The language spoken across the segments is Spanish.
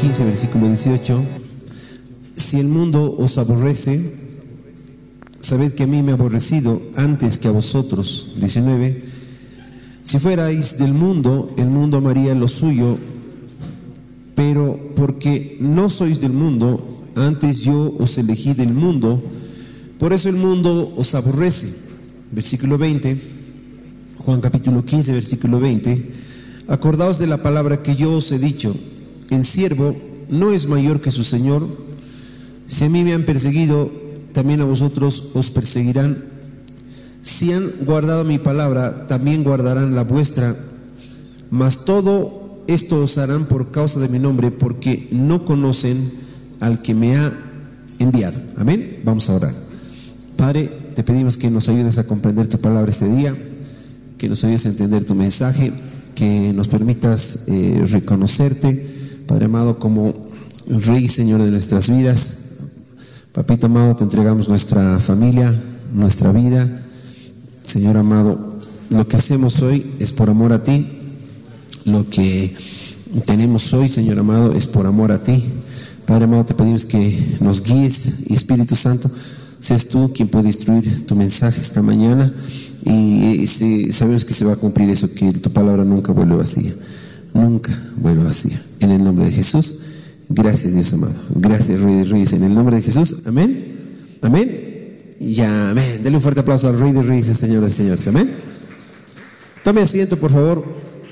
15, versículo 18. Si el mundo os aborrece, sabed que a mí me ha aborrecido antes que a vosotros. 19. Si fuerais del mundo, el mundo amaría lo suyo, pero porque no sois del mundo, antes yo os elegí del mundo, por eso el mundo os aborrece. Versículo 20, Juan capítulo 15, versículo 20. Acordaos de la palabra que yo os he dicho: el siervo no es mayor que su señor. Si a mí me han perseguido, también a vosotros os perseguirán. Si han guardado mi palabra, también guardarán la vuestra. Mas todo esto os harán por causa de mi nombre, porque no conocen al que me ha enviado. Amén. Vamos a orar. Padre, te pedimos que nos ayudes a comprender tu palabra este día, que nos ayudes a entender tu mensaje, que nos permitas reconocerte, Padre amado, como Rey y Señor de nuestras vidas. Papito amado, te entregamos nuestra familia, nuestra vida. Señor amado, lo que hacemos hoy es por amor a ti. Lo que tenemos hoy, Señor amado, es por amor a ti. Padre amado, te pedimos que nos guíes, y Espíritu Santo, seas tú quien puede instruir tu mensaje esta mañana, y sabemos que se va a cumplir eso, que tu palabra nunca vuelve vacía, nunca vuelve vacía. En el nombre de Jesús, gracias Dios amado, gracias Rey de Reyes, en el nombre de Jesús, amén, amén y amén. Dele un fuerte aplauso al Rey de Reyes, Señor de Señores, amén. Tome asiento, por favor.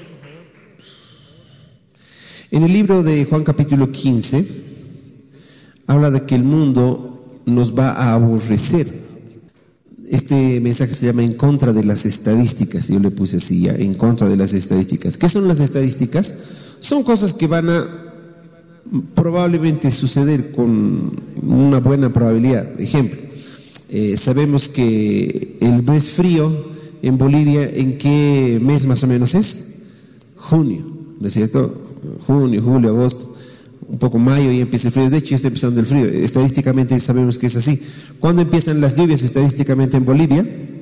En el libro de Juan capítulo 15 habla de que el mundo nos va a aborrecer. Este mensaje se llama En contra de las estadísticas. Yo le puse así ya, en contra de las estadísticas. ¿Qué son las estadísticas? Son cosas que van a probablemente suceder con una buena probabilidad. Ejemplo, sabemos que el mes frío en Bolivia, ¿en qué mes más o menos es? Junio, ¿no es cierto? Junio, julio, agosto, un poco mayo y empieza el frío. De hecho ya está empezando el frío, estadísticamente sabemos que es así. ¿Cuándo empiezan las lluvias estadísticamente en Bolivia?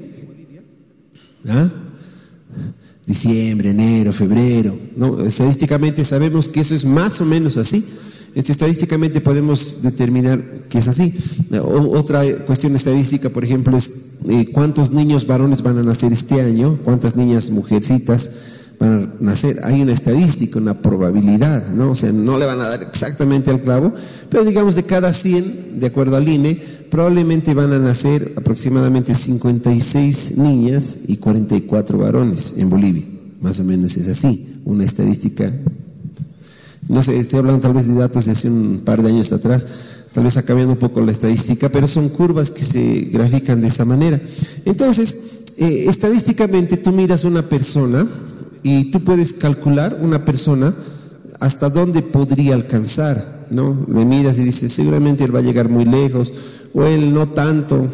Diciembre, enero, febrero, ¿no? Estadísticamente sabemos que eso es más o menos así. Entonces, estadísticamente podemos determinar que es así. Otra cuestión estadística, por ejemplo, es cuántos niños varones van a nacer este año, cuántas niñas mujercitas van a nacer. Hay una estadística, una probabilidad, ¿no? O sea, no le van a dar exactamente al clavo, pero digamos de cada 100, de acuerdo al INE, probablemente van a nacer aproximadamente 56 niñas y 44 varones en Bolivia. Más o menos es así, una estadística. No sé, se hablan tal vez de datos de hace un par de años atrás, tal vez ha cambiado un poco la estadística, pero son curvas que se grafican de esa manera. Entonces, estadísticamente tú miras una persona y tú puedes calcular una persona hasta dónde podría alcanzar, ¿no? Le miras y dices, seguramente él va a llegar muy lejos, o él no tanto.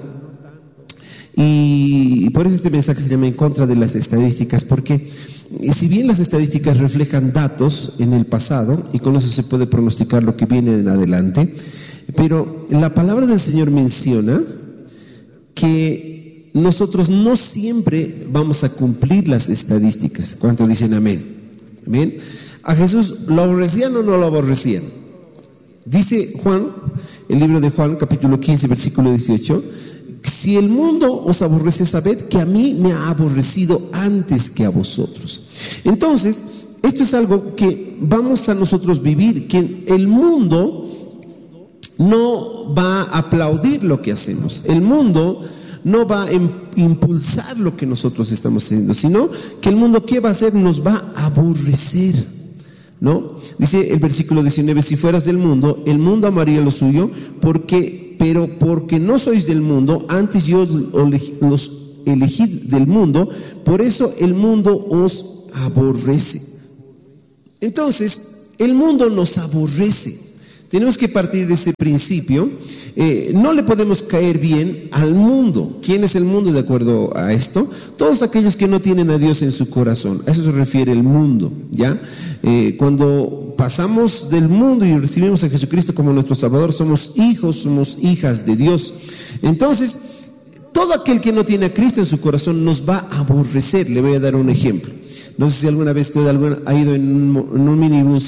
Y por eso este mensaje se llama En contra de las estadísticas, porque si bien las estadísticas reflejan datos en el pasado, y con eso se puede pronosticar lo que viene en adelante, pero la palabra del Señor menciona que nosotros no siempre vamos a cumplir las estadísticas. ¿Cuántos dicen amén? Amén. ¿A Jesús lo aborrecían o no lo aborrecían? Dice Juan, el libro de Juan, capítulo 15, versículo 18, si el mundo os aborrece, sabed que a mí me ha aborrecido antes que a vosotros. Entonces, esto es algo que vamos a nosotros vivir, que el mundo no va a aplaudir lo que hacemos, el mundo no va a impulsar lo que nosotros estamos haciendo, sino que el mundo, ¿qué va a hacer? Nos va a aborrecer, ¿no? Dice el versículo 19, si fueras del mundo, el mundo amaría lo suyo, pero porque no sois del mundo, antes yo los elegí del mundo, por eso el mundo os aborrece. Entonces, el mundo nos aborrece. Tenemos que partir de ese principio. No le podemos caer bien al mundo. ¿Quién es el mundo de acuerdo a esto? Todos aquellos que no tienen a Dios en su corazón. A eso se refiere el mundo, ¿ya? Cuando pasamos del mundo y recibimos a Jesucristo como nuestro Salvador, somos hijos, somos hijas de Dios. Entonces, todo aquel que no tiene a Cristo en su corazón nos va a aborrecer. Le voy a dar un ejemplo. No sé si alguna vez usted ha ido en un minibús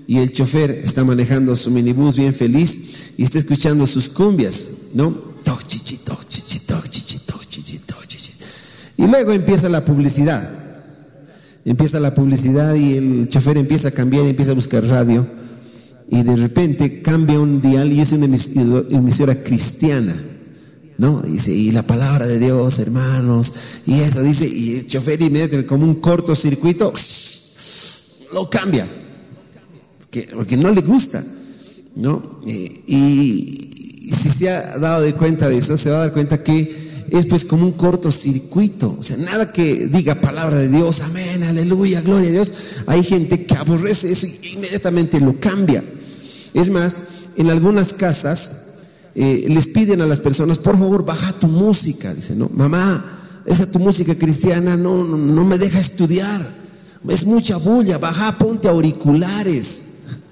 y el chofer está manejando su minibús bien feliz y está escuchando sus cumbias, ¿no? Tochichi, tochichi, tochichi, tochichi, tochichi. Y luego empieza la publicidad. Empieza la publicidad y el chofer empieza a cambiar y empieza a buscar radio. Y de repente cambia un dial y es una emisora cristiana, ¿no? Dice, y la palabra de Dios, hermanos, y eso dice, y el chofer inmediatamente, como un cortocircuito, lo cambia, porque no le gusta, ¿no? Y si se ha dado cuenta de eso, se va a dar cuenta que es pues como un cortocircuito. O sea, nada que diga palabra de Dios, amén, aleluya, gloria a Dios. Hay gente que aborrece eso y inmediatamente lo cambia. Es más, en algunas casas les piden a las personas, por favor, baja tu música. Dicen, no, mamá, esa tu música cristiana no me deja estudiar, es mucha bulla, baja, ponte auriculares.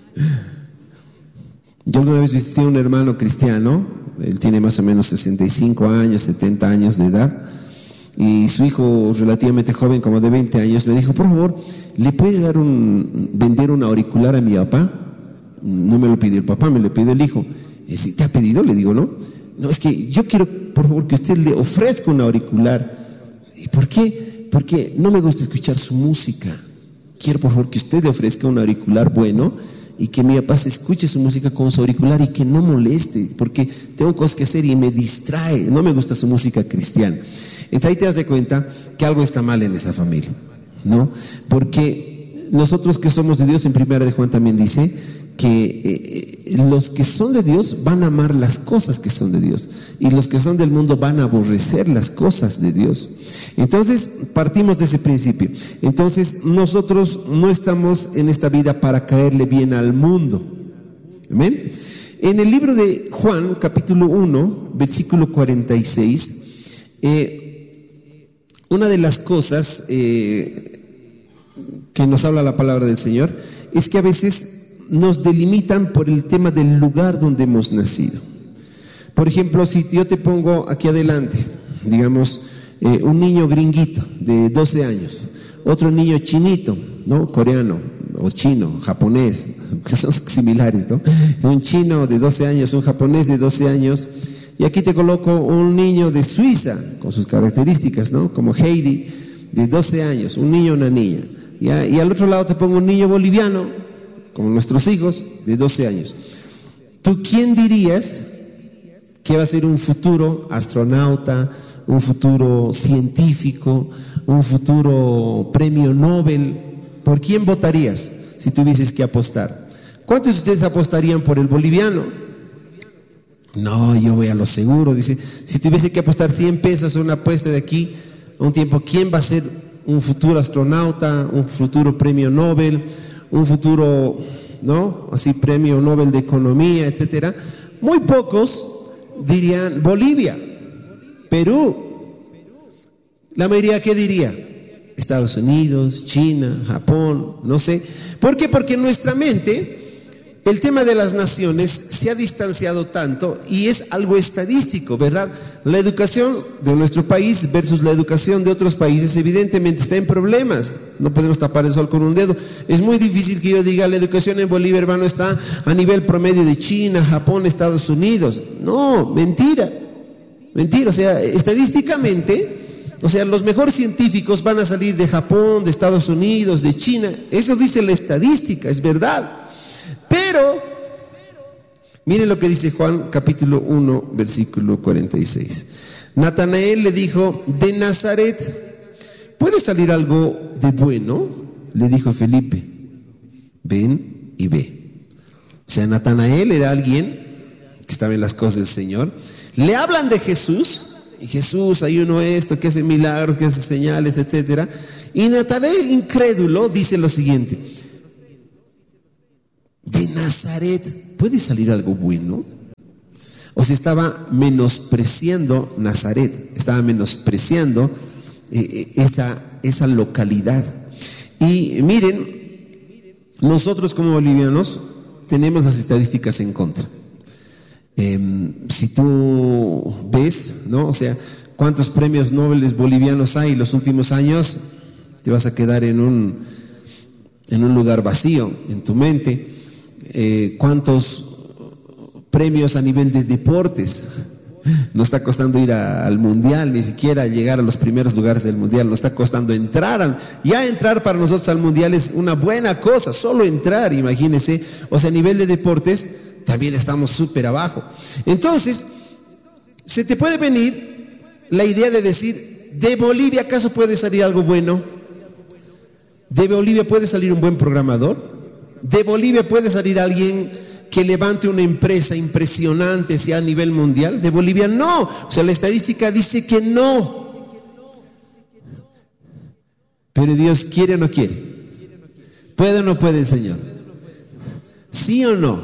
Yo alguna vez visité a un hermano cristiano, él tiene más o menos 65 años, 70 años de edad, y su hijo relativamente joven, como de 20 años, me dijo, por favor, ¿le puede vender un auricular a mi papá? No me lo pidió el papá, me lo pidió el hijo. Si te ha pedido, le digo, no, es que yo quiero, por favor, que usted le ofrezca un auricular. ¿Y por qué? Porque no me gusta escuchar su música. Quiero, por favor, que usted le ofrezca un auricular bueno y que mi papá se escuche su música con su auricular y que no moleste, porque tengo cosas que hacer y me distrae. No me gusta su música cristiana. Entonces ahí te das de cuenta que algo está mal en esa familia, ¿no? Porque nosotros que somos de Dios, en 1 de Juan también dice que los que son de Dios van a amar las cosas que son de Dios, y los que son del mundo van a aborrecer las cosas de Dios. Entonces partimos de ese principio. Entonces nosotros no estamos en esta vida para caerle bien al mundo. Amén. En el libro de Juan, capítulo 1, versículo 46, una de las cosas que nos habla la palabra del Señor es que a veces nos delimitan por el tema del lugar donde hemos nacido. Por ejemplo, si yo te pongo aquí adelante, digamos, un niño gringuito de 12 años, otro niño chinito, ¿no? Coreano o chino, japonés, que son similares, ¿no? Un chino de 12 años, un japonés de 12 años, y aquí te coloco un niño de Suiza con sus características, ¿no? Como Heidi, de 12 años, un niño o una niña. Y al otro lado te pongo un niño boliviano, como nuestros hijos, de 12 años. ¿Tú quién dirías que va a ser un futuro astronauta, un futuro científico, un futuro premio Nobel? ¿Por quién votarías si tuvieses que apostar? ¿Cuántos de ustedes apostarían por el boliviano? No, yo voy a lo seguro. Dice, si tuviese que apostar 100 pesos a una apuesta de aquí a un tiempo, ¿quién va a ser un futuro astronauta, un futuro premio Nobel, un futuro, ¿no? Así, premio Nobel de Economía, etcétera? Muy pocos dirían Bolivia, Perú. La mayoría, ¿qué diría? Estados Unidos, China, Japón, no sé. ¿Por qué? Porque en nuestra mente el tema de las naciones se ha distanciado tanto y es algo estadístico, ¿verdad? La educación de nuestro país versus la educación de otros países evidentemente está en problemas. No podemos tapar el sol con un dedo. Es muy difícil que yo diga la educación en Bolivia, hermano, está a nivel promedio de China, Japón, Estados Unidos. No, mentira. Mentira, o sea, estadísticamente, o sea, los mejores científicos van a salir de Japón, de Estados Unidos, de China. Eso dice la estadística, es verdad. Pero, miren lo que dice Juan capítulo 1, versículo 46. Natanael le dijo, de Nazaret, ¿puede salir algo de bueno? Le dijo Felipe, ven y ve. O sea, Natanael era alguien que estaba en las cosas del Señor. Le hablan de Jesús, y Jesús, hay uno esto, que hace milagros, que hace señales, etcétera. Y Natanael, incrédulo, dice lo siguiente, de Nazaret, ¿puede salir algo bueno? O sea, estaba menospreciando Nazaret, estaba menospreciando esa localidad. Y miren, nosotros como bolivianos tenemos las estadísticas en contra. Si tú ves, ¿no? O sea, cuántos premios Nobel bolivianos hay en los últimos años, te vas a quedar en un lugar vacío en tu mente. cuántos premios a nivel de deportes. Nos está costando ir al mundial, ni siquiera llegar a los primeros lugares del mundial, nos está costando entrar. Ya entrar para nosotros al mundial es una buena cosa, solo entrar, imagínense. O sea, a nivel de deportes también estamos súper abajo. Entonces, se te puede venir la idea de decir, ¿de Bolivia acaso puede salir algo bueno? ¿De Bolivia puede salir un buen programador? ¿De Bolivia puede salir alguien que levante una empresa impresionante sea a nivel mundial? De Bolivia no. O sea, la estadística dice que no. Pero Dios quiere o no quiere. ¿Puede o no puede el Señor? ¿Sí o no?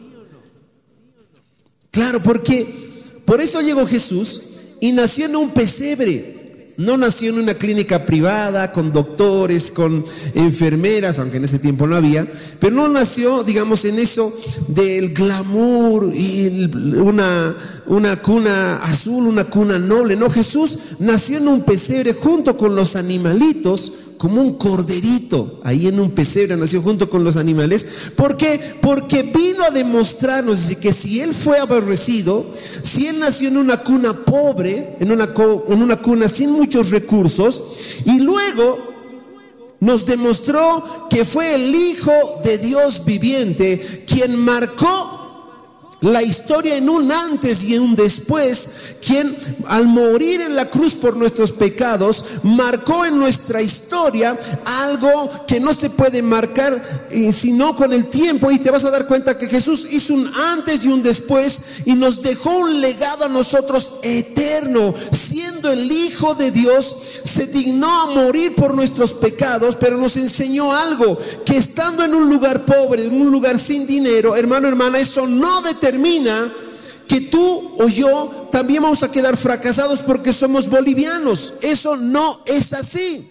Claro, porque por eso llegó Jesús y nació en un pesebre. No nació en una clínica privada, con doctores, con enfermeras, aunque en ese tiempo no había, pero no nació, digamos, en eso del glamour y una cuna azul, una cuna noble. No, Jesús nació en un pesebre junto con los animalitos, como un corderito, ahí en un pesebre nació junto con los animales. ¿Por qué? Porque vino a demostrarnos que si Él fue aborrecido, si Él nació en una cuna pobre, en una cuna sin muchos recursos, y luego nos demostró que fue el Hijo de Dios viviente quien marcó la historia en un antes y en un después, quien al morir en la cruz por nuestros pecados marcó en nuestra historia algo que no se puede marcar sino con el tiempo. Y te vas a dar cuenta que Jesús hizo un antes y un después y nos dejó un legado a nosotros eterno. Siendo el Hijo de Dios, se dignó a morir por nuestros pecados, pero nos enseñó algo, que estando en un lugar pobre, en un lugar sin dinero, hermano, hermana, eso no determina que tú o yo también vamos a quedar fracasados porque somos bolivianos. Eso no es así.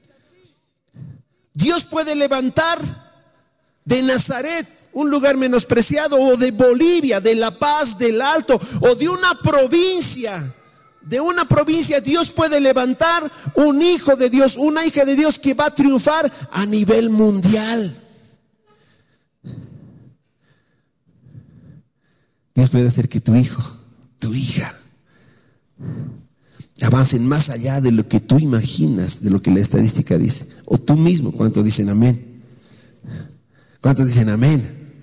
Dios puede levantar de Nazaret, un lugar menospreciado, o de Bolivia, de La Paz, del Alto, o de una provincia. De una provincia Dios puede levantar un hijo de Dios, una hija de Dios que va a triunfar a nivel mundial. Dios puede hacer que tu hijo, tu hija, avancen más allá de lo que tú imaginas, de lo que la estadística dice. O tú mismo. ¿Cuántos dicen amén? ¿Cuántos dicen amén?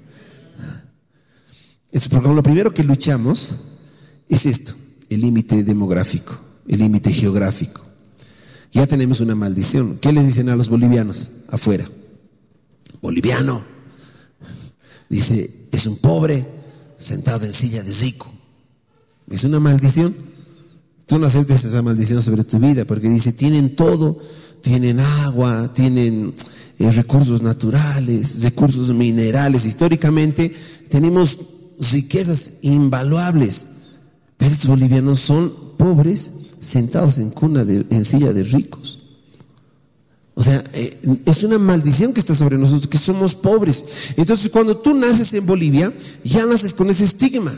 Porque lo primero que luchamos es esto, el límite demográfico, el límite geográfico. Ya tenemos una maldición. ¿Qué les dicen a los bolivianos afuera? Boliviano, dice, es un pobre sentado en silla de rico. Es una maldición. Tú no aceptes esa maldición sobre tu vida, porque dice, tienen todo, tienen agua, tienen recursos naturales, recursos minerales. Históricamente tenemos riquezas invaluables, pero estos bolivianos son pobres sentados en silla de ricos. O sea, es una maldición que está sobre nosotros, que somos pobres. Entonces, cuando tú naces en Bolivia, ya naces con ese estigma,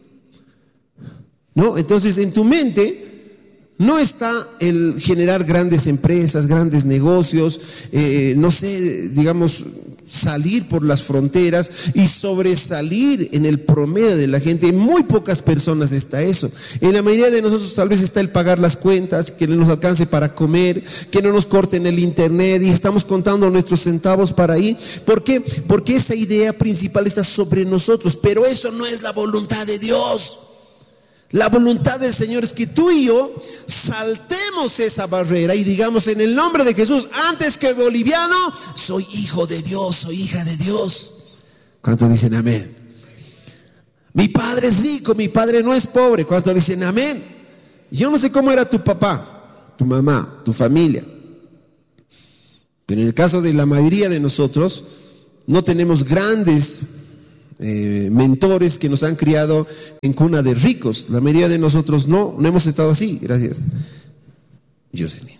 ¿no? Entonces, en tu mente no está el generar grandes empresas, grandes negocios, no sé, digamos, salir por las fronteras y sobresalir en el promedio de la gente. En muy pocas personas está eso. En la mayoría de nosotros tal vez está el pagar las cuentas, que no nos alcance para comer, que no nos corten el internet, y estamos contando nuestros centavos para ahí. ¿Por qué? Porque esa idea principal está sobre nosotros, pero eso no es la voluntad de Dios. La voluntad del Señor es que tú y yo saltemos esa barrera y digamos en el nombre de Jesús, antes que boliviano, soy hijo de Dios, soy hija de Dios. ¿Cuántos dicen amén? Mi padre es rico, mi padre no es pobre. ¿Cuántos dicen amén? Yo no sé cómo era tu papá, tu mamá, tu familia, pero en el caso de la mayoría de nosotros no tenemos grandes mentores que nos han criado en cuna de ricos. La mayoría de nosotros no hemos estado así. Gracias, Jocelyn.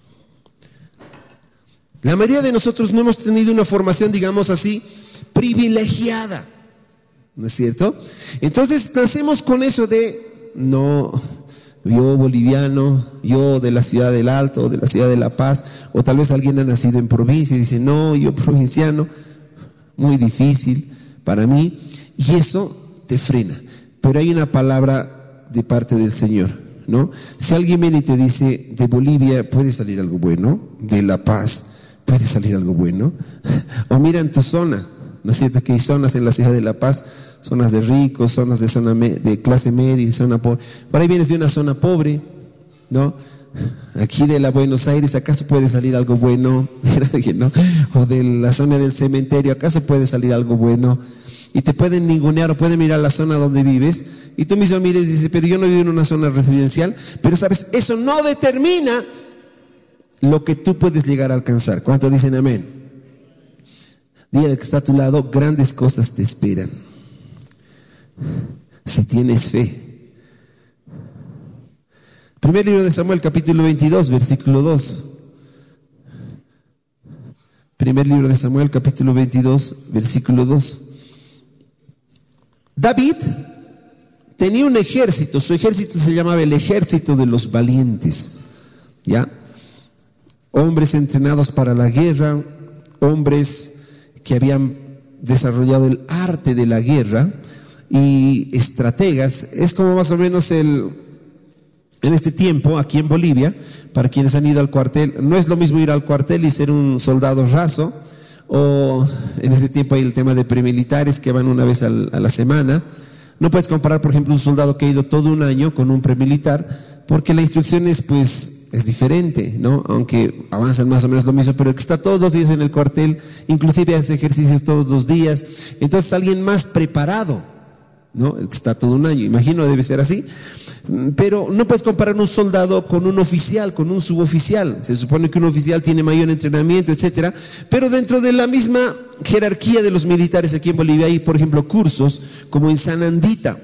La mayoría de nosotros no hemos tenido una formación, digamos así, privilegiada, ¿no es cierto? Entonces nacemos con eso de, no, yo boliviano, yo de la ciudad del Alto, de la ciudad de La Paz, o tal vez alguien ha nacido en provincia y dice, no, yo provinciano, muy difícil. para mí, y eso te frena. Pero hay una palabra de parte del Señor, ¿no? Si alguien viene y te dice, de Bolivia puede salir algo bueno, de La Paz puede salir algo bueno, o mira en tu zona, ¿no es cierto? Que hay zonas en la ciudad de La Paz, zonas de ricos, zonas de de clase media y zona pobre. Por ahí vienes de una zona pobre, ¿no? Aquí de la Buenos Aires, ¿acaso puede salir algo bueno? ¿No? O de la zona del cementerio, ¿acaso puede salir algo bueno? Y te pueden ningunear o pueden mirar la zona donde vives y tú mismo mires y dices, pero yo no vivo en una zona residencial. Pero sabes, eso no determina lo que tú puedes llegar a alcanzar. ¿Cuántos dicen amén? Dile al que está a tu lado, grandes cosas te esperan si tienes fe. Primer libro de Samuel, capítulo 22, versículo 2. Primer libro de Samuel, capítulo 22, versículo 2. David tenía un ejército, su ejército se llamaba el ejército de los valientes, ¿ya? Hombres entrenados para la guerra, hombres que habían desarrollado el arte de la guerra y estrategas. Es como más o menos en este tiempo, aquí en Bolivia, para quienes han ido al cuartel, no es lo mismo ir al cuartel y ser un soldado raso, o en este tiempo hay el tema de premilitares que van una vez a la semana. No puedes comparar, por ejemplo, un soldado que ha ido todo un año con un premilitar, porque la instrucción es diferente, ¿no? Aunque avanzan más o menos lo mismo, pero el que está todos los días en el cuartel, inclusive hace ejercicios todos los días, entonces alguien más preparado, ¿no? El que está todo un año, imagino debe ser así. Pero no puedes comparar un soldado con un oficial, con un suboficial. Se supone que un oficial tiene mayor entrenamiento, etcétera, pero dentro de la misma jerarquía de los militares aquí en Bolivia hay, por ejemplo, cursos como en Sanandita.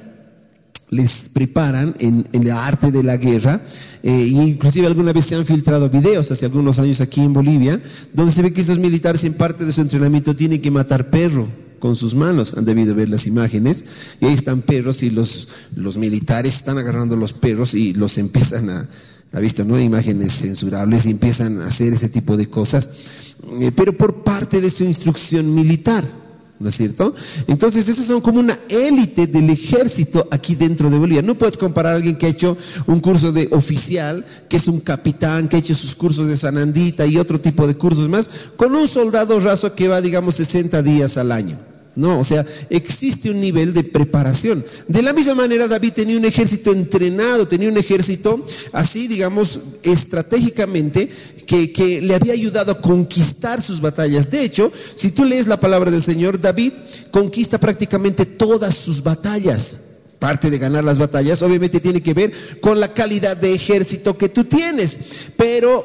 Les preparan en el arte de la guerra, y inclusive alguna vez se han filtrado videos hace algunos años aquí en Bolivia, donde se ve que esos militares en parte de su entrenamiento tienen que matar perro con sus manos. Han debido ver las imágenes, y ahí están perros y los militares están agarrando los perros y los empiezan ha visto, ¿no? Imágenes censurables, y empiezan a hacer ese tipo de cosas, pero por parte de su instrucción militar, ¿no es cierto? Entonces esos son como una élite del ejército aquí dentro de Bolivia. No puedes comparar a alguien que ha hecho un curso de oficial, que es un capitán, que ha hecho sus cursos de Sanandita y otro tipo de cursos más, con un soldado raso que va, digamos, 60 días al año. No, o sea, existe un nivel de preparación. De la misma manera, David tenía un ejército entrenado, tenía un ejército así, digamos, estratégicamente, que le había ayudado a conquistar sus batallas. De hecho, si tú lees la palabra del Señor, David conquista prácticamente todas sus batallas. Parte de ganar las batallas, obviamente, tiene que ver con la calidad de ejército que tú tienes. Pero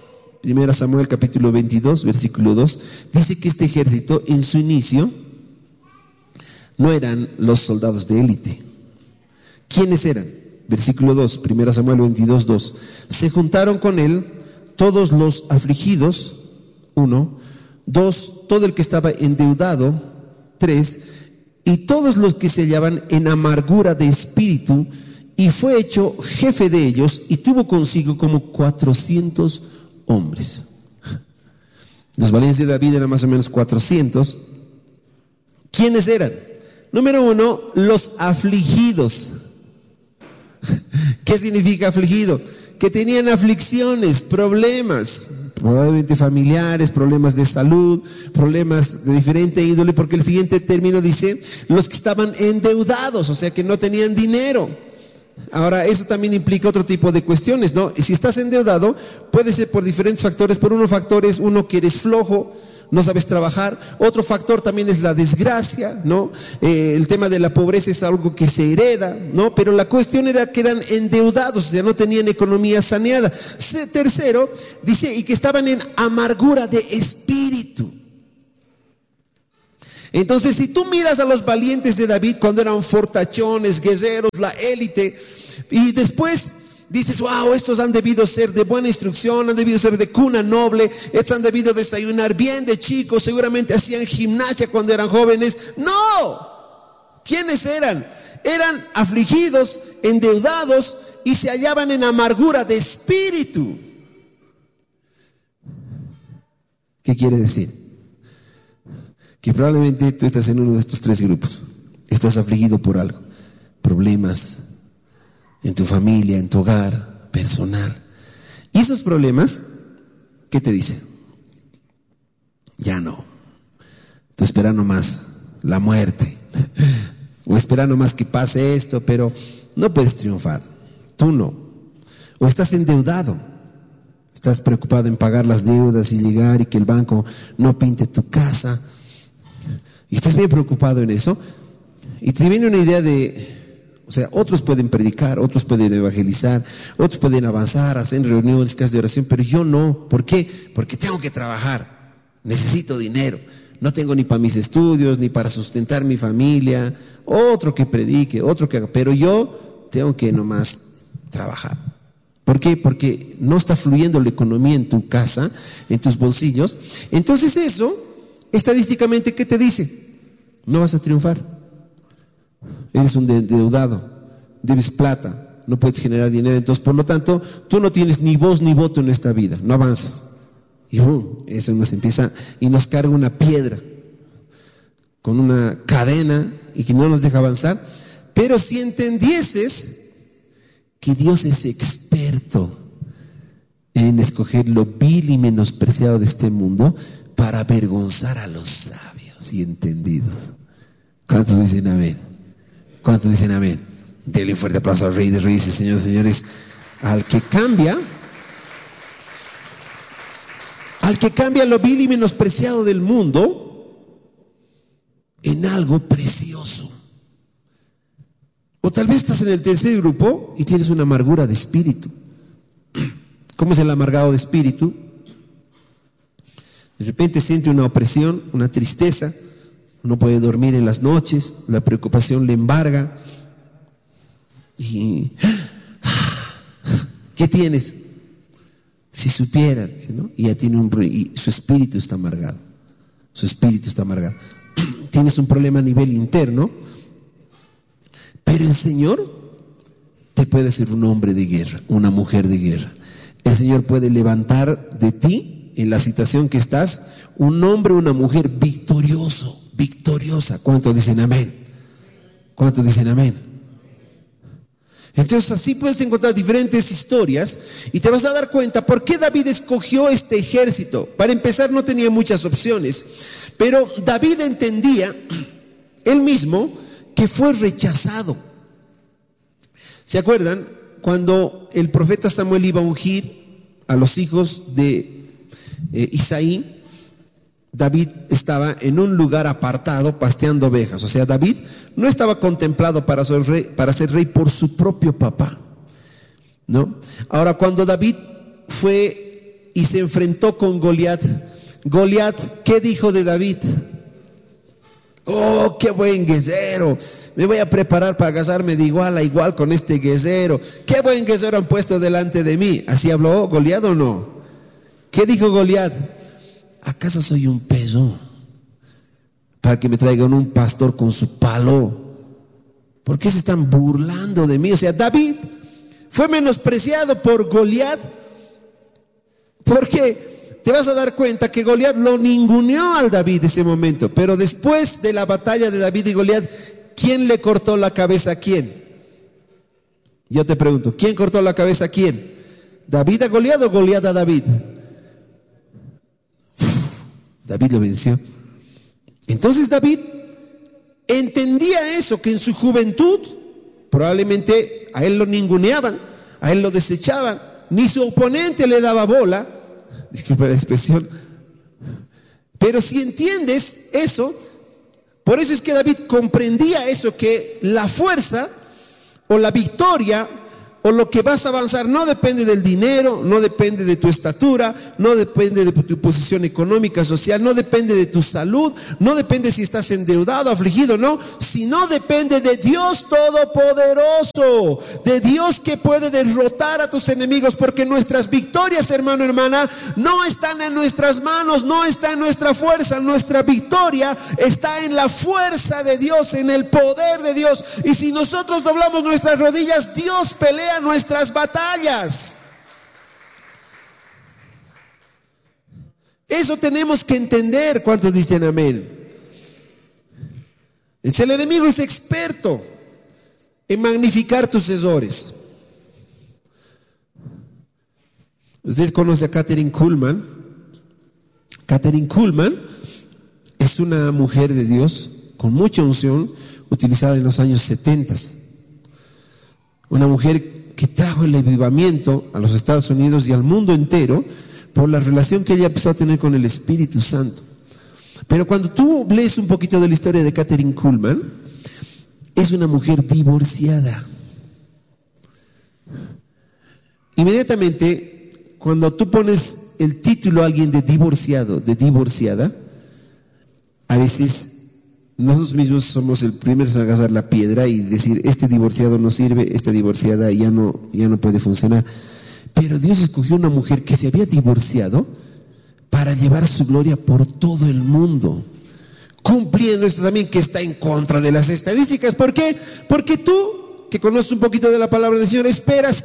1 Samuel capítulo 22, versículo 2, dice que este ejército en su inicio no eran los soldados de élite. ¿Quiénes eran? Versículo 2, 1 Samuel 22, 2. Se juntaron con él todos los afligidos, 1, 2, todo el que estaba endeudado, 3, y todos los que se hallaban en amargura de espíritu, y fue hecho jefe de ellos, y tuvo consigo como 400 hombres. Los valientes de David eran más o menos 400. ¿Quiénes eran? Número 1, los afligidos. ¿Qué significa afligido? Que tenían aflicciones, problemas, probablemente familiares, problemas de salud, problemas de diferente índole, porque el siguiente término dice, los que estaban endeudados, o sea que no tenían dinero. Ahora, eso también implica otro tipo de cuestiones, ¿no? Y si estás endeudado, puede ser por diferentes factores. Por uno factor es uno que eres flojo, no sabes trabajar. Otro factor también es la desgracia, ¿no? El tema de la pobreza es algo que se hereda, ¿no? Pero la cuestión era que eran endeudados, o sea, no tenían economía saneada. Tercero, dice, y que estaban en amargura de espíritu. Entonces, si tú miras a los valientes de David cuando eran fortachones, guerreros, la élite, y después dices, wow, estos han debido ser de buena instrucción, han debido ser de cuna noble, estos han debido desayunar bien de chicos, seguramente hacían gimnasia cuando eran jóvenes. No, ¿quiénes eran? Eran afligidos, endeudados y se hallaban en amargura de espíritu. ¿Qué quiere decir? que probablemente tú estás en uno de estos tres grupos. Estás afligido por algo, problemas en tu familia, en tu hogar, personal. Y esos problemas, ¿qué te dicen? Ya no. Tú esperas nomás la muerte. O esperas nomás que pase esto, pero no puedes triunfar. Tú no. O estás endeudado. Estás preocupado en pagar las deudas y llegar y que el banco no pinte tu casa. Y estás bien preocupado en eso. Y te viene una idea de, o sea, otros pueden predicar, otros pueden evangelizar, otros pueden avanzar, hacer reuniones, casas de oración, pero yo no. ¿Por qué? Porque tengo que trabajar, necesito dinero, no tengo ni para mis estudios, ni para sustentar mi familia, otro que predique, otro que haga, pero yo tengo que nomás trabajar. ¿Por qué? Porque no está fluyendo la economía en tu casa, en tus bolsillos. Entonces eso, estadísticamente, ¿qué te dice? No vas a triunfar. Eres un endeudado, debes plata, no puedes generar dinero, entonces por lo tanto tú no tienes ni voz ni voto en esta vida, no avanzas. Y eso nos empieza y nos carga una piedra con una cadena y que no nos deja avanzar. Pero si entendieses que Dios es experto en escoger lo vil y menospreciado de este mundo para avergonzar a los sabios y entendidos. ¿Cuántos dicen amén? ¿Cuántos dicen amén? Denle un fuerte aplauso al Rey de Reyes y Señores de Señores, al que cambia lo vil y menospreciado del mundo en algo precioso. O tal vez estás en el tercer grupo y tienes una amargura de espíritu. ¿Cómo es el amargado de espíritu? De repente siente una opresión, una tristeza. No puede dormir en las noches, la preocupación le embarga. Y ¿qué tienes? Si supieras, ¿no? Y ya tiene y su espíritu está amargado. Su espíritu está amargado. Tienes un problema a nivel interno, pero el Señor te puede hacer un hombre de guerra, una mujer de guerra. El Señor puede levantar de ti, en la situación que estás, un hombre o una mujer victorioso. Victoriosa. ¿Cuántos dicen amén? ¿Cuántos dicen amén? Entonces así puedes encontrar diferentes historias y te vas a dar cuenta por qué David escogió este ejército. Para empezar, no tenía muchas opciones, pero David entendía él mismo que fue rechazado. ¿Se acuerdan? Cuando el profeta Samuel iba a ungir a los hijos de Isaí, David estaba en un lugar apartado pasteando ovejas. O sea, David no estaba contemplado para ser rey por su propio papá, ¿no? Ahora, cuando David fue y se enfrentó con Goliat, ¿qué dijo de David? Oh, qué buen guerrero, me voy a preparar para casarme de igual a igual con este guerrero. Qué buen guerrero han puesto delante de mí. ¿Así habló Goliat o no? ¿Qué dijo Goliat? ¿Acaso soy un peso para que me traigan un pastor con su palo? ¿Por qué se están burlando de mí? O sea, David fue menospreciado por Goliat, porque te vas a dar cuenta que Goliat lo ninguneó al David ese momento. Pero después de la batalla de David y Goliat, ¿quién le cortó la cabeza a quién? Yo te pregunto, ¿quién cortó la cabeza a quién? ¿David a Goliat o Goliat a David? David lo venció. Entonces David entendía eso, que en su juventud probablemente a él lo ninguneaban, a él lo desechaban, ni su oponente le daba bola, disculpa la expresión, pero si entiendes eso, por eso es que David comprendía eso, que la fuerza o la victoria o lo que vas a avanzar no depende del dinero, no depende de tu estatura, no depende de tu posición económica, social, no depende de tu salud, no depende si estás endeudado, afligido, no, sino depende de Dios Todopoderoso, de Dios que puede derrotar a tus enemigos, porque nuestras victorias, hermano, hermana, no están en nuestras manos, no está en nuestra fuerza, nuestra victoria está en la fuerza de Dios, en el poder de Dios, y si nosotros doblamos nuestras rodillas, Dios pelea nuestras batallas. Eso tenemos que entender. ¿Cuántos dicen amén? El enemigo es experto en magnificar tus errores. Ustedes conocen a Kathryn Kuhlman. Kathryn Kuhlman es una mujer de Dios con mucha unción, utilizada en los años 70. Una mujer que trajo el avivamiento a los Estados Unidos y al mundo entero por la relación que ella empezó a tener con el Espíritu Santo. Pero cuando tú lees un poquito de la historia de Kathryn Kuhlman, es una mujer divorciada. Inmediatamente, cuando tú pones el título a alguien de divorciado, de divorciada, a veces nosotros mismos somos el primero en agarrar la piedra y decir, este divorciado no sirve, esta divorciada ya no puede funcionar. Pero Dios escogió una mujer que se había divorciado para llevar su gloria por todo el mundo, cumpliendo esto también que está en contra de las estadísticas. ¿Por qué? Porque tú, que conoces un poquito de la palabra del Señor, esperas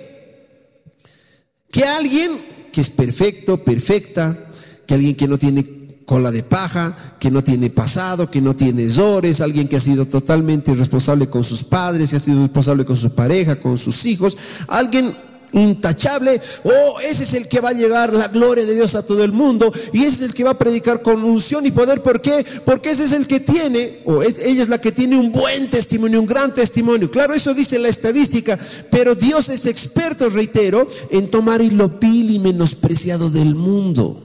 que alguien que es perfecto, perfecta, que alguien que no tiene cola de paja, que no tiene pasado, que no tiene errores, alguien que ha sido totalmente responsable con sus padres, que ha sido responsable con su pareja, con sus hijos, alguien intachable, ese es el que va a llegar la gloria de Dios a todo el mundo, y ese es el que va a predicar con unción y poder. ¿Por qué? Porque ese es el que tiene, ella es la que tiene un buen testimonio, un gran testimonio. Claro, eso dice la estadística, pero Dios es experto, reitero, en tomar lo vil y menospreciado del mundo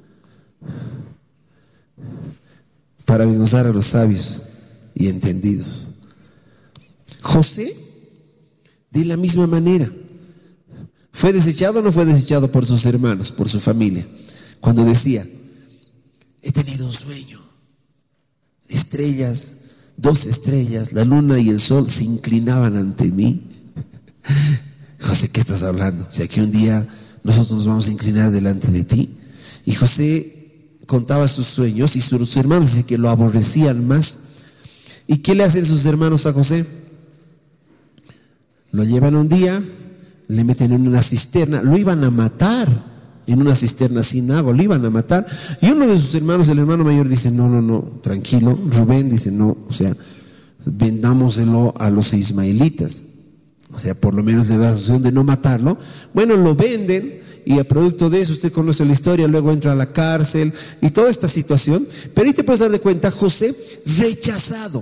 para avergonzar a los sabios y entendidos. José, de la misma manera, ¿fue desechado o no fue desechado por sus hermanos, por su familia? Cuando decía, he tenido un sueño, estrellas, 2 estrellas, la luna y el sol se inclinaban ante mí. José, ¿qué estás hablando? O sea, que un día nosotros nos vamos a inclinar delante de ti. Y José contaba sus sueños y sus hermanos dicen que lo aborrecían más. ¿Y qué le hacen sus hermanos a José? Lo llevan un día, le meten en una cisterna, lo iban a matar en una cisterna sin agua, lo iban a matar. Y uno de sus hermanos, el hermano mayor, dice, no, tranquilo. Rubén dice, no, o sea, vendámoselo a los ismaelitas. O sea, por lo menos le da la opción de no matarlo. Bueno, lo venden. Y a producto de eso, usted conoce la historia, luego entra a la cárcel y toda esta situación. Pero ahí te puedes dar de cuenta, José rechazado.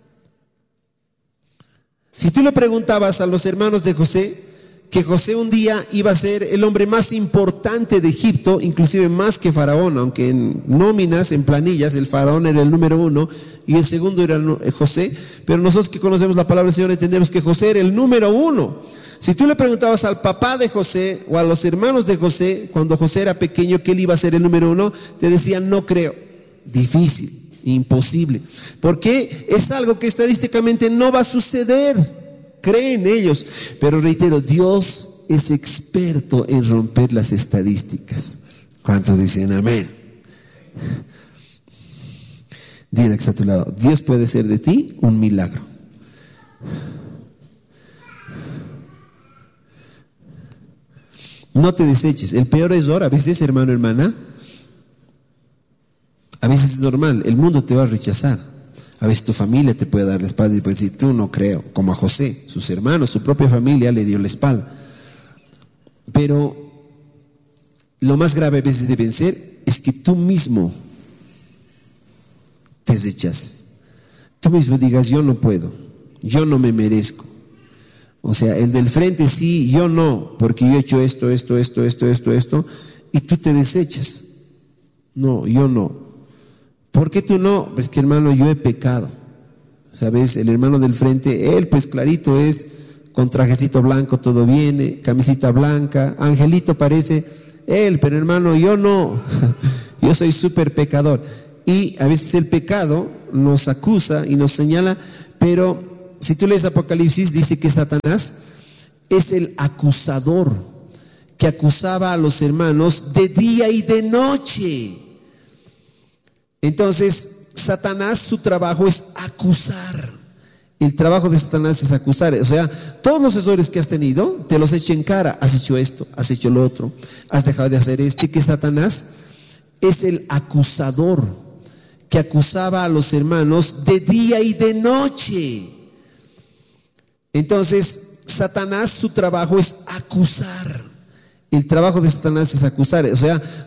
Si tú le preguntabas a los hermanos de José, que José un día iba a ser el hombre más importante de Egipto, inclusive más que Faraón, aunque en nóminas, en planillas, el Faraón era el número 1 y el segundo era José, pero nosotros que conocemos la palabra del Señor entendemos que José era el número 1. Si tú le preguntabas al papá de José o a los hermanos de José, cuando José era pequeño, que él iba a ser el número 1, te decían, no creo, difícil, imposible, porque es algo que estadísticamente no va a suceder, creen ellos. Pero reitero, Dios es experto en romper las estadísticas. ¿Cuántos dicen amén? Dile que está a tu lado, Dios puede hacer de ti un milagro. No te deseches. El peor error, a veces, hermano, hermana, a veces es normal, el mundo te va a rechazar. A veces tu familia te puede dar la espalda y puede decir, tú no creo, como a José, sus hermanos, su propia familia le dio la espalda. Pero lo más grave a veces de vencer es que tú mismo te rechaces. Tú mismo digas, yo no puedo, yo no me merezco. O sea, el del frente sí, yo no, porque yo he hecho esto, y tú te desechas. No, yo no. ¿Por qué tú no? Pues que hermano, yo he pecado. ¿Sabes? El hermano del frente, él pues clarito es, con trajecito blanco todo viene, camisita blanca, angelito parece, él, pero hermano, yo no. Yo soy súper pecador. Y a veces el pecado nos acusa y nos señala, pero si tú lees Apocalipsis, dice que Satanás es el acusador que acusaba a los hermanos de día y de noche. Entonces, Satanás, su trabajo es acusar. El trabajo de Satanás es acusar. O sea, todos los errores que has tenido, te los echa en cara. Has hecho esto, has hecho lo otro, has dejado de hacer esto. Y que Satanás es el acusador que acusaba a los hermanos de día y de noche. Entonces, Satanás, su trabajo es acusar. El trabajo de Satanás es acusar. O sea,